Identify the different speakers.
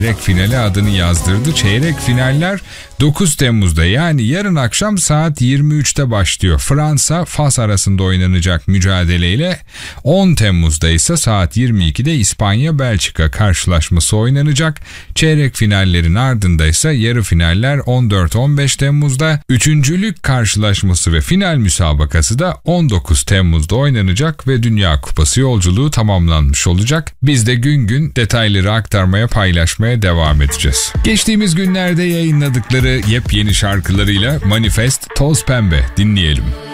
Speaker 1: Çeyrek finale adını yazdırdı. Çeyrek finaller 9 Temmuz'da yani yarın akşam saat 23'te başlıyor. Fransa-Fas arasında oynanacak mücadeleyle 10 Temmuz'da ise saat 22'de İspanya-Belçika karşılaşması oynanacak. Çeyrek finallerin ardında ise yarı finaller 14-15 Temmuz'da, üçüncülük karşılaşması ve final müsabakası da 19 Temmuz'da oynanacak ve Dünya Kupası yolculuğu tamamlanmış olacak. Biz de gün gün detayları aktarmaya, paylaşmaya devam edeceğiz. Geçtiğimiz günlerde yayınladıkları yepyeni şarkılarıyla Manifest, Toz Pembe dinleyelim.